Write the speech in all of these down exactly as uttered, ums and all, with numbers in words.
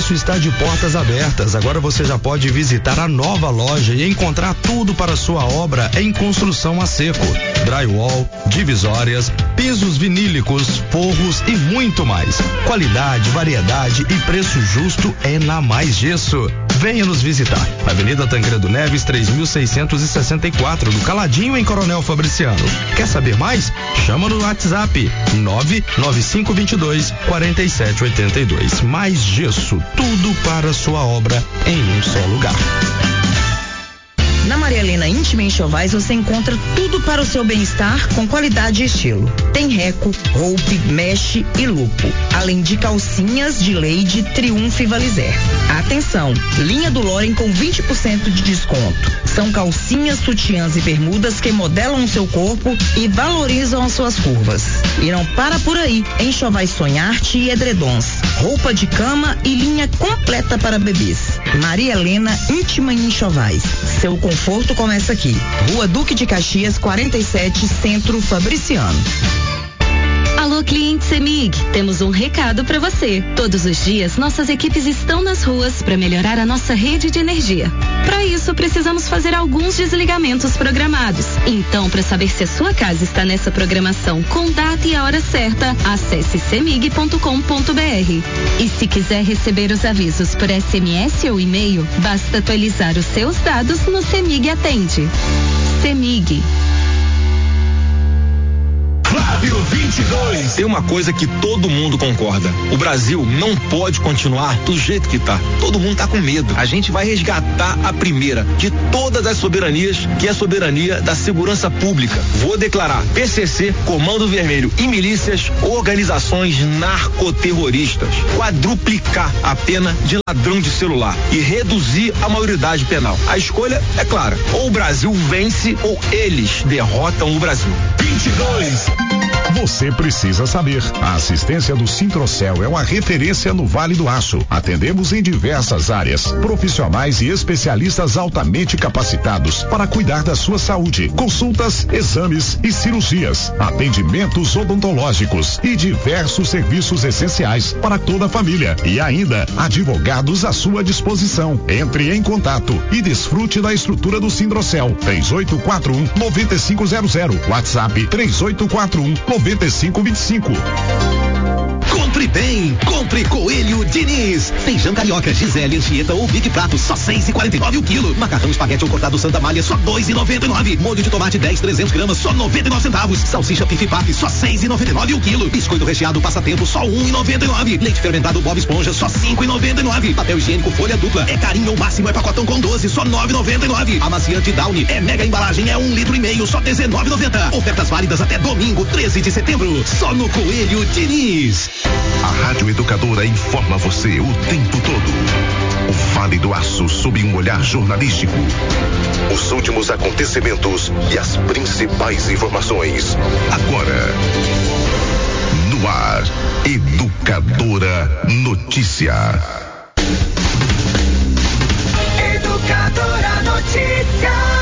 Gesso está de portas abertas. Agora você já pode visitar a nova loja e encontrar tudo para sua obra em construção a seco. Drywall, divisórias, pisos vinílicos, forros e muito mais. Qualidade, variedade e preço justo é na Mais Gesso. Venha nos visitar. Avenida Tancredo Neves, três mil seiscentos e sessenta e quatro, do Caladinho, em Coronel Fabriciano. Quer saber mais? Chama no WhatsApp nove nove cinco dois dois, quatro sete oito dois. Mais Gesso, tudo para sua obra em um só lugar. Na Maria Helena Íntima Enxovais você encontra tudo para o seu bem-estar com qualidade e estilo. Tem reco, roupe, meche e lupo, além de calcinhas de Leide, Triunfo e Valizer. Atenção, linha do Loren com vinte por cento de desconto. São calcinhas, sutiãs e bermudas que modelam o seu corpo e valorizam as suas curvas. E não para por aí. Enxovais Sonharte e edredons, roupa de cama e linha completa para bebês. Maria Helena Íntima Enxovais. Seu conforto começa aqui. Rua Duque de Caxias, quarenta e sete, Centro Fabriciano. Alô, cliente CEMIG, temos um recado para você. Todos os dias, nossas equipes estão nas ruas para melhorar a nossa rede de energia. Para isso, precisamos fazer alguns desligamentos programados. Então, para saber se a sua casa está nessa programação com data e a hora certa, acesse cemig ponto com ponto br. E se quiser receber os avisos por S M S ou e-mail, basta atualizar os seus dados no CEMIG Atende. CEMIG. Flávio vinte e dois. Tem uma coisa que todo mundo concorda: o Brasil não pode continuar do jeito que tá. Todo mundo tá com medo. A gente vai resgatar a primeira de todas as soberanias, que é a soberania da segurança pública. Vou declarar P C C, Comando Vermelho e milícias organizações narcoterroristas. Quadruplicar a pena de ladrão de celular e reduzir a maioridade penal. A escolha é clara: ou o Brasil vence ou eles derrotam o Brasil. vinte e dois. Você precisa saber. A assistência do Sintrocel é uma referência no Vale do Aço. Atendemos em diversas áreas. Profissionais e especialistas altamente capacitados para cuidar da sua saúde. Consultas, exames e cirurgias. Atendimentos odontológicos e diversos serviços essenciais para toda a família. E ainda, advogados à sua disposição. Entre em contato e desfrute da estrutura do Sintrocel. três oito quatro um, nove cinco zero zero. WhatsApp três oito quatro um, nove cinco dois cinco. Compre bem, compre Coelho Diniz. Feijão carioca, Gisele, Anchieta ou Big Prato, só seis e quarenta e nove o quilo. Macarrão espaguete ou cortado Santa Malha, só dois e noventa e nove. Molho de tomate dez, trezentos gramas, só noventa e nove centavos. Salsicha Pif Paf, só seis e noventa e nove o quilo. Biscoito recheado Passatempo, só um e noventa e nove. Leite fermentado Bob Esponja, só cinco e noventa e nove. Papel higiênico Folha Dupla, é carinho ou máximo, é pacotão com doze, só nove e noventa e nove. Amaciante Downy, é mega embalagem, é um litro e meio, só dezenove e noventa. Ofertas válidas até domingo, treze de setembro, só no Coelho Diniz. A Rádio Educadora informa você o tempo todo. O Vale do Aço sob um olhar jornalístico. Os últimos acontecimentos e as principais informações. Agora, no ar, Educadora Notícia. Educadora Notícia.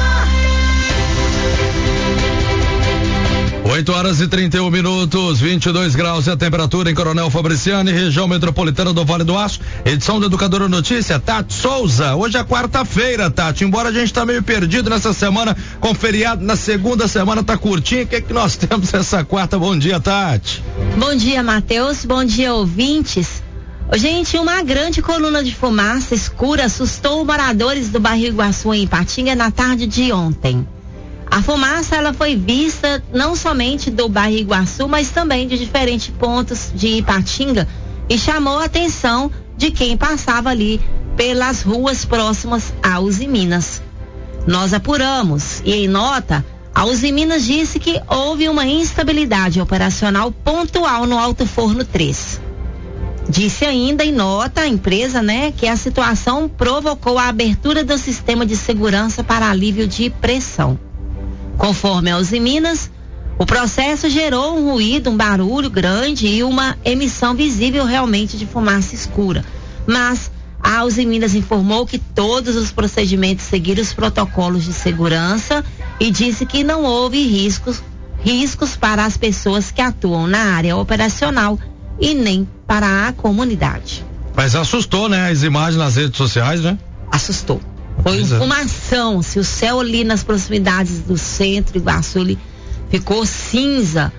oito horas e trinta e um minutos, vinte e dois graus é a temperatura em Coronel Fabriciano e região metropolitana do Vale do Aço. Edição do Educadora Notícia, Tati Souza. Hoje é quarta-feira, Tati. Embora a gente tá meio perdido nessa semana, com feriado na segunda semana, tá curtinho. O que é que nós temos essa quarta? Bom dia, Tati. Bom dia, Matheus. Bom dia, ouvintes. Ô, gente, uma grande coluna de fumaça escura assustou moradores do bairro Iguaçu, em Ipatinga, na tarde de ontem. A fumaça, ela foi vista não somente do bairro Iguaçu, mas também de diferentes pontos de Ipatinga e chamou a atenção de quem passava ali pelas ruas próximas à Uzi Minas. Nós apuramos e, em nota, a Uzi Minas disse que houve uma instabilidade operacional pontual no Alto Forno três. Disse ainda em nota a empresa, né, que a situação provocou a abertura do sistema de segurança para alívio de pressão. Conforme a Uzi Minas, o processo gerou um ruído, um barulho grande e uma emissão visível realmente de fumaça escura. Mas a Uzi Minas informou que todos os procedimentos seguiram os protocolos de segurança e disse que não houve riscos, riscos para as pessoas que atuam na área operacional e nem para a comunidade. Mas assustou, né? As imagens nas redes sociais, né? Assustou. Foi Pois uma é. fumação. Se o céu ali nas proximidades do centro, Iguaçu, ali, ficou cinza.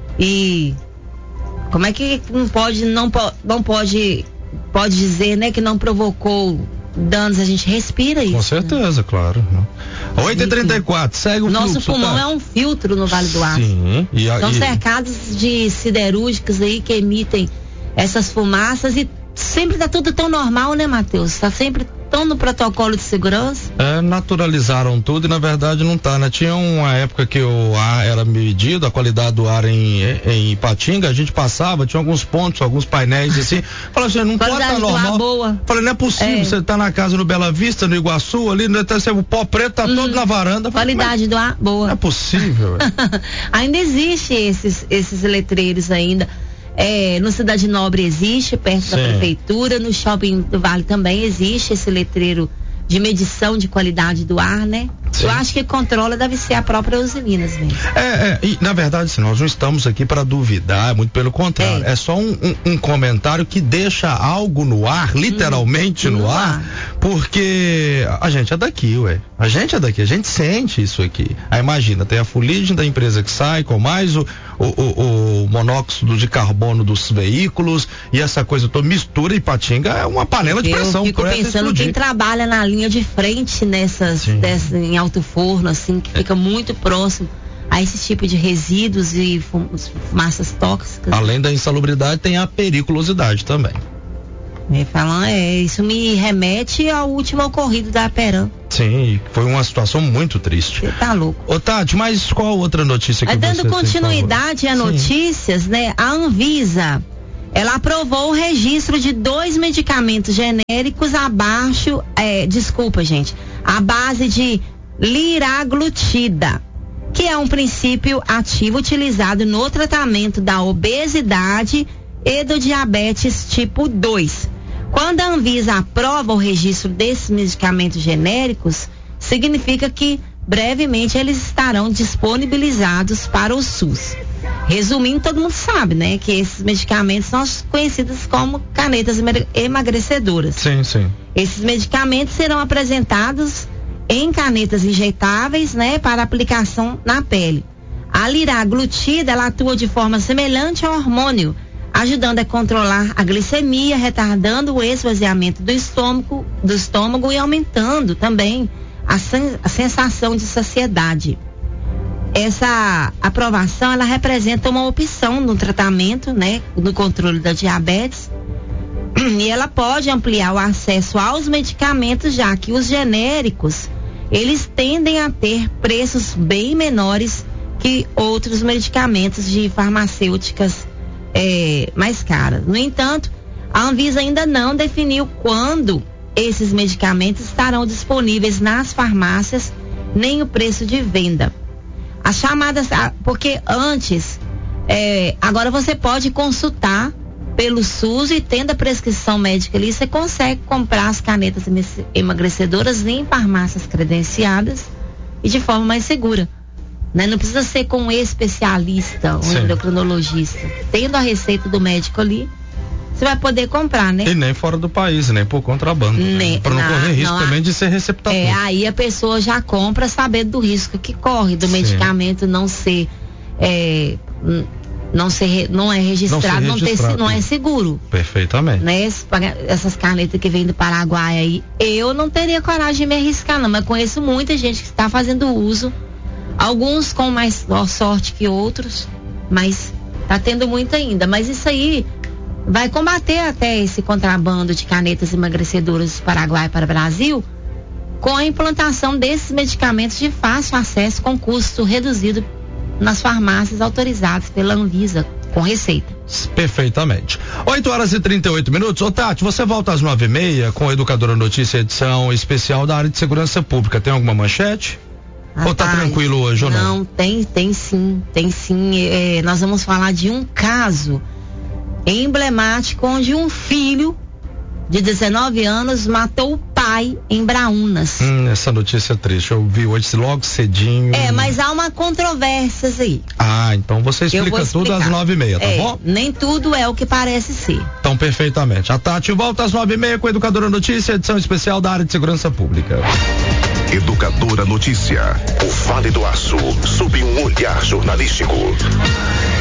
E como é que não pode, não, po- não pode, pode dizer, né, que não provocou danos? A gente respira isso. Com certeza, né? Claro. oito e trinta e quatro, segue o Nosso fluxo, pulmão tá? é um filtro no Vale do Aço. Sim. E, a- São e- cercados de siderúrgicas aí que emitem essas fumaças e sempre tá tudo tão normal, né, Matheus? Tá sempre tão no protocolo de segurança. É, naturalizaram tudo e na verdade não tá, né? Tinha uma época que o ar era medido, a qualidade do ar em, em Ipatinga, a gente passava, tinha alguns pontos, alguns painéis assim, falava assim, não pode estar Qualidade do ar normal. boa. Falei, não é possível, É. você tá na casa no Bela Vista, no Iguaçu, ali, né, tá, o pó preto tá Hum, todo na varanda. Falei, Qualidade do ar boa. não é possível. velho. Ainda existe esses, esses letreiros ainda. É, no Cidade Nobre existe, perto Sim. da prefeitura, no Shopping do Vale também existe esse letreiro de medição de qualidade do ar, né? Sim. Eu acho que controla deve ser a própria Usiminas mesmo. É, é, e na verdade, assim, nós não estamos aqui para duvidar, muito pelo contrário. É, É. só um, um- um comentário que deixa algo no ar, literalmente Hum, no, no ar, ar. porque a gente é daqui, ué. A gente é daqui, a gente sente isso aqui. Aí imagina, tem a fuligem da empresa que sai com mais o, o, o- o monóxido de carbono dos veículos e essa coisa toda, mistura e Ipatinga é uma panela de pressão. Eu fico presta a pensando explodir. quem trabalha na linha de frente nessas, Sim. dessas, em alto forno, assim, que fica muito próximo a esse tipo de resíduos e fum- fumaças tóxicas. Além da insalubridade, tem a periculosidade também. É, falando, é, isso me remete ao último ocorrido da Aperam. Sim, foi uma situação muito triste. Você tá louco. Ô Tati, mas qual outra notícia que Mas você dando tem, por continuidade a favor? Sim. notícias, né? A Anvisa, ela aprovou o registro de dois medicamentos genéricos abaixo, é, desculpa, gente, à base de liraglutida, que é um princípio ativo utilizado no tratamento da obesidade e do diabetes tipo dois. Quando a Anvisa aprova o registro desses medicamentos genéricos, significa que brevemente eles estarão disponibilizados para o SUS. Resumindo, todo mundo sabe, né, que esses medicamentos são conhecidos como canetas emagre- emagrecedoras. Sim, sim. Esses medicamentos serão apresentados em canetas injetáveis, né, para aplicação na pele. A liraglutida, ela atua de forma semelhante ao hormônio, ajudando a controlar a glicemia, retardando o esvaziamento do estômago, do estômago e aumentando também a, sen- a sensação de saciedade. Essa aprovação, ela representa uma opção no tratamento, né, no controle da diabetes, e ela pode ampliar o acesso aos medicamentos, já que os genéricos, eles tendem a ter preços bem menores que outros medicamentos de farmacêuticas é, mais caras. No entanto, a Anvisa ainda não definiu quando esses medicamentos estarão disponíveis nas farmácias, nem o preço de venda. As chamadas, ah, porque antes, é, agora você pode consultar pelo SUS e tendo a prescrição médica ali, você consegue comprar as canetas emagrecedoras em farmácias credenciadas e de forma mais segura. Né? Não precisa ser com um especialista, um Sim. endocrinologista. Tendo a receita do médico ali, você vai poder comprar, né? E nem fora do país, nem por contrabando. Nem- Né? Para não, não, correr risco não, também de ser receptador. É, aí a pessoa já compra sabendo do risco que corre, do Sim. medicamento não ser, é, n- não ser, re- não é registrado, não, ter, registrado. se- não é seguro. Perfeitamente. Né? Esse- Essas canetas que vêm do Paraguai aí, eu não teria coragem de me arriscar não, mas conheço muita gente que está fazendo uso, alguns com mais sorte que outros, mas tá tendo muito ainda, mas isso aí vai combater até esse contrabando de canetas emagrecedoras do Paraguai para o Brasil, com a implantação desses medicamentos de fácil acesso com custo reduzido nas farmácias autorizadas pela Anvisa com receita. Perfeitamente. oito horas e trinta e oito minutos. Ô Tati, você volta às nove e meia com a Educadora Notícia, edição especial da área de segurança pública. Tem alguma manchete? Ou tá Rapaz, tranquilo hoje ou não? Não, tem, tem sim, tem sim. É, nós vamos falar de um caso emblemático onde um filho de dezenove anos matou o pai pai em Braúnas. Hum, essa notícia é triste. Eu vi hoje logo cedinho. É, mas há uma controvérsia aí. Ah, então você explica tudo às nove e meia, tá é, bom? Nem tudo é o que parece ser. Então, perfeitamente. A Tati volta às nove e meia com a Educadora Notícia, edição especial da área de segurança pública. Educadora Notícia. O Vale do Aço, sob um olhar jornalístico.